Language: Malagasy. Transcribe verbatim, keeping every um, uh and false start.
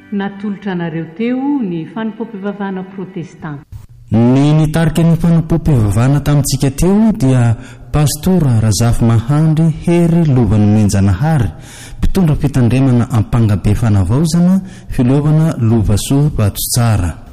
natolotra anareo teo ny fanompom-pivavahana protestanta. Ny nitarika ny fanompom-pivavahana tamintsika teo dia pastora Razafy Mahandry Hery Lovany Menjanahary, mpitondra fitandremana Ampangabe Fanavaozana, filovana Lovasoa Batotsara.